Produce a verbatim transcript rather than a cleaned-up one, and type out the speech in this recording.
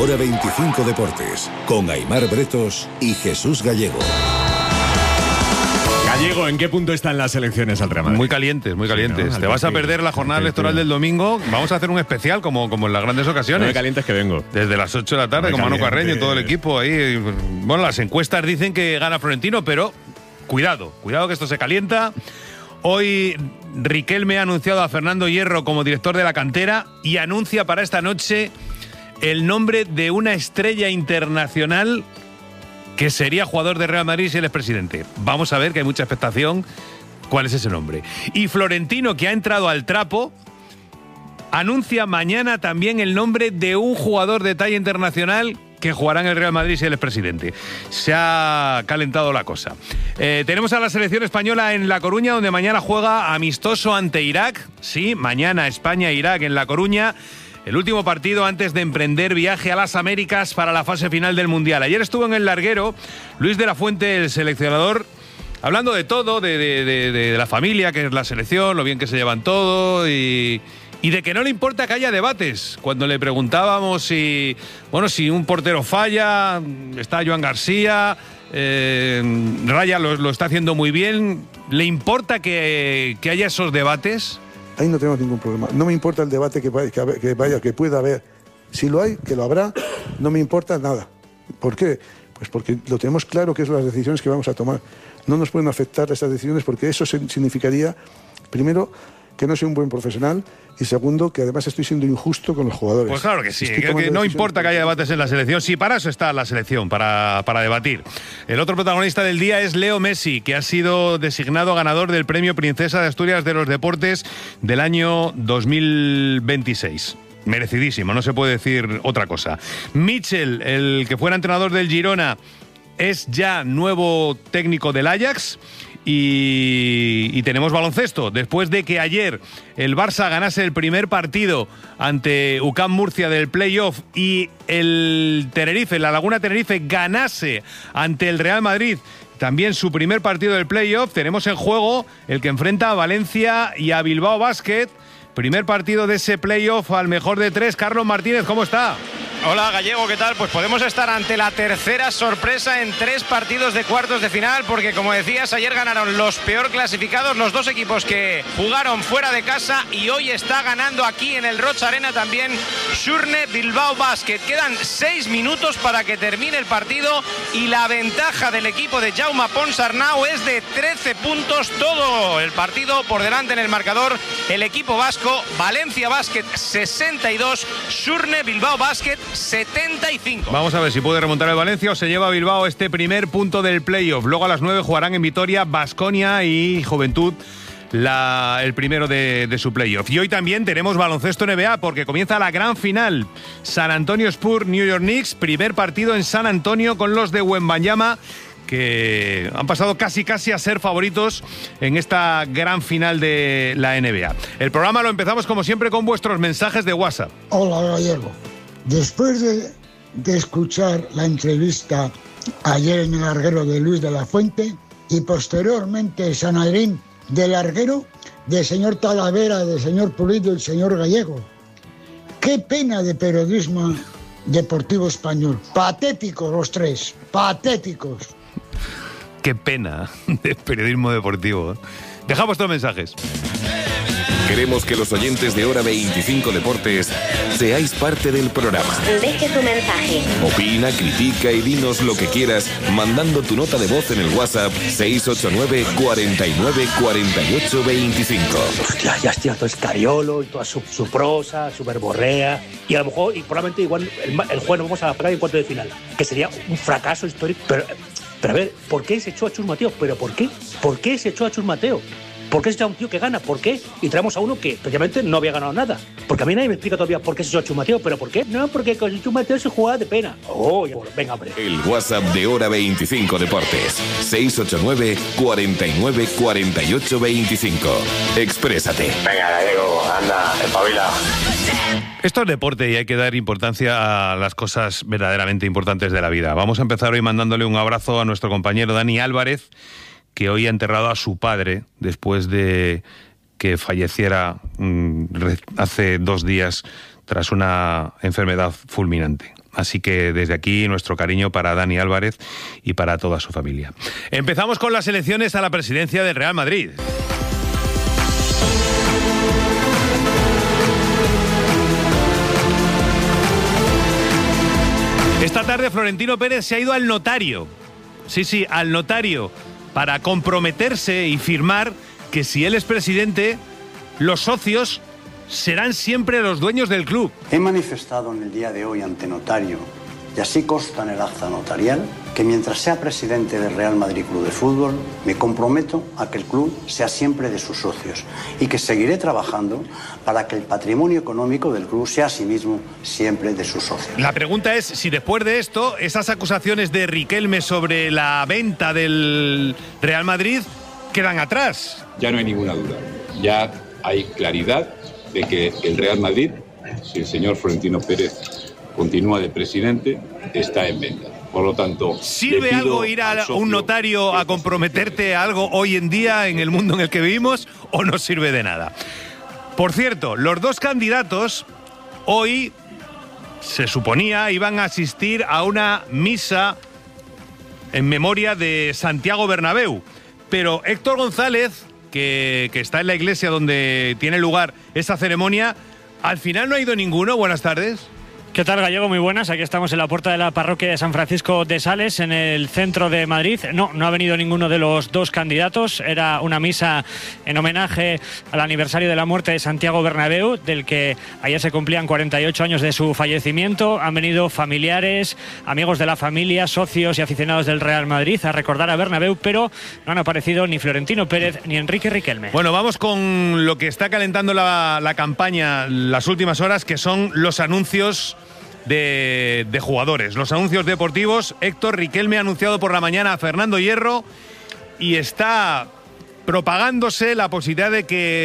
Hora veinticinco Deportes, con Aimar Bretos y Jesús Gallego. Gallego, ¿en qué punto están las elecciones al Real Madrid? Muy calientes, muy calientes. Sí, ¿no? Te vas a perder la jornada electoral del domingo. Vamos a hacer un especial como, como en las grandes ocasiones. No me calientes que vengo. Desde las ocho de la tarde, No con Manu calientes. Carreño y todo el equipo ahí. Bueno, las encuestas dicen que gana Florentino, pero cuidado, cuidado que esto se calienta. Hoy Riquelme ha anunciado a Fernando Hierro como director de la cantera y anuncia para esta noche el nombre de una estrella internacional que sería jugador de Real Madrid si él es presidente. Vamos a ver, que hay mucha expectación. ¿Cuál es ese nombre? Y Florentino, que ha entrado al trapo, anuncia mañana también el nombre de un jugador de talla internacional que jugará en el Real Madrid si él es presidente. Se ha calentado la cosa. Eh, tenemos a la selección española en La Coruña, donde mañana juega amistoso ante Irak. Sí, mañana España-Irak en La Coruña. El último partido antes de emprender viaje a las Américas para la fase final del Mundial. Ayer estuvo en el larguero Luis de la Fuente, el seleccionador, hablando de todo, de, de, de, de la familia, que es la selección, lo bien que se llevan todo y, y de que no le importa que haya debates. Cuando le preguntábamos si, bueno, si un portero falla, está Joan García, eh, Raya lo, lo está haciendo muy bien, ¿le importa que, que haya esos debates? Ahí no tenemos ningún problema. No me importa el debate que vaya, que vaya, que pueda haber. Si lo hay, que lo habrá, no me importa nada. ¿Por qué? Pues porque lo tenemos claro que son las decisiones que vamos a tomar. No nos pueden afectar estas decisiones porque eso significaría, primero, que no soy un buen profesional y segundo, que además estoy siendo injusto con los jugadores. Pues claro que sí, que, que no importa que haya debates en la selección, sí, para eso está la selección, para, para debatir. El otro protagonista del día es Leo Messi, que ha sido designado ganador del premio Princesa de Asturias de los Deportes del año dos mil veintiséis. Merecidísimo, no se puede decir otra cosa. Mitchell, el que fuera entrenador del Girona, es ya nuevo técnico del Ajax. Y, y tenemos baloncesto. Después de que ayer el Barça ganase el primer partido ante U C A M Murcia del playoff y el Tenerife, la Laguna Tenerife, ganase ante el Real Madrid también su primer partido del playoff, tenemos en juego el que enfrenta a Valencia y a Bilbao Basket. Primer partido de ese playoff al mejor de tres. Carlos Martínez, ¿cómo está? Hola Gallego, ¿qué tal? Pues podemos estar ante la tercera sorpresa en tres partidos de cuartos de final, porque como decías, ayer ganaron los peor clasificados, los dos equipos que jugaron fuera de casa, y hoy está ganando aquí en el Roig Arena también Surne Bilbao Basket. Quedan seis minutos para que termine el partido y la ventaja del equipo de Jaume Ponsarnau es de trece puntos. Todo el partido por delante en el marcador el equipo vasco. Valencia Basket sesenta y dos, Surne Bilbao Basket setenta y cinco. Vamos a ver si puede remontar el Valencia o se lleva a Bilbao este primer punto del playoff. Luego a las nueve jugarán en Vitoria Baskonia y Juventud, la, el primero de, de su playoff. Y hoy también tenemos baloncesto N B A porque comienza la gran final. San Antonio Spurs, New York Knicks, primer partido en San Antonio con los de Wembanyama, que han pasado casi casi a ser favoritos en esta gran final de la N B A. El programa lo empezamos como siempre con vuestros mensajes de WhatsApp. Hola Gallego. Después de, de escuchar la entrevista ayer en el larguero de Luis de la Fuente y posteriormente Sanadrín del larguero, del señor Talavera, del señor Pulido y del señor Gallego, qué pena de periodismo deportivo español. Patéticos los tres, patéticos. Qué pena de periodismo deportivo. Deja vuestros mensajes. Queremos que los oyentes de Hora veinticinco Deportes seáis parte del programa. Deje tu mensaje. Opina, critica y dinos lo que quieras mandando tu nota de voz en el WhatsApp seis ocho nueve, cuarenta y nueve, cuarenta y ocho, veinticinco. Hostia, ya estoy todo escariolo y toda su, su prosa, su verborrea. Y a lo mejor, y probablemente igual el, el jueves nos vamos a la plaga en cuarto de final, que sería un fracaso histórico. Pero, pero a ver, ¿por qué se echó a Chus Mateo? ¿Pero por qué? ¿Por qué se echó a Chus Mateo? ¿Por qué se echa a un tío que gana? ¿Por qué? Y traemos a uno que precisamente no había ganado nada. Porque a mí nadie me explica todavía por qué se echó a Chus Mateo. ¿Pero por qué? No, porque con el Chus Mateo se jugaba de pena. Oh, venga, hombre. El WhatsApp de Hora veinticinco Deportes. seis ocho nueve, cuarenta y nueve, cuarenta y ocho, veinticinco. Exprésate. Venga, Gallego, anda, espabila. Esto es deporte y hay que dar importancia a las cosas verdaderamente importantes de la vida. Vamos a empezar hoy mandándole un abrazo a nuestro compañero Dani Álvarez, que hoy ha enterrado a su padre después de que falleciera mmm, hace dos días tras una enfermedad fulminante. Así que desde aquí nuestro cariño para Dani Álvarez y para toda su familia. Empezamos con las elecciones a la presidencia del Real Madrid. Esta tarde Florentino Pérez se ha ido al notario. Sí, sí, al notario, para comprometerse y firmar que si él es presidente, los socios serán siempre los dueños del club. He manifestado en el día de hoy ante notario, y así consta en el acta notarial, que mientras sea presidente del Real Madrid Club de Fútbol, me comprometo a que el club sea siempre de sus socios y que seguiré trabajando para que el patrimonio económico del club sea asimismo siempre de sus socios. La pregunta es si después de esto, esas acusaciones de Riquelme sobre la venta del Real Madrid quedan atrás. Ya no hay ninguna duda, ya hay claridad de que el Real Madrid, si el señor Florentino Pérez continúa de presidente, está en venta. Por lo tanto, ¿sirve algo ir a un notario a comprometerte a algo hoy en día en el mundo en el que vivimos o no sirve de nada? Por cierto, los dos candidatos hoy se suponía iban a asistir a una misa en memoria de Santiago Bernabéu, pero Héctor González, que, que está en la iglesia donde tiene lugar esa ceremonia, al final no ha ido ninguno. Buenas tardes. ¿Qué tal, Gallego? Muy buenas. Aquí estamos en la puerta de la parroquia de San Francisco de Sales, en el centro de Madrid. No, no ha venido ninguno de los dos candidatos. Era una misa en homenaje al aniversario de la muerte de Santiago Bernabéu, del que ayer se cumplían cuarenta y ocho años de su fallecimiento. Han venido familiares, amigos de la familia, socios y aficionados del Real Madrid a recordar a Bernabéu, pero no han aparecido ni Florentino Pérez ni Enrique Riquelme. Bueno, vamos con lo que está calentando la, la campaña las últimas horas, que son los anuncios De, de jugadores, los anuncios deportivos. Héctor, Riquelme ha anunciado por la mañana a Fernando Hierro y está propagándose la posibilidad de que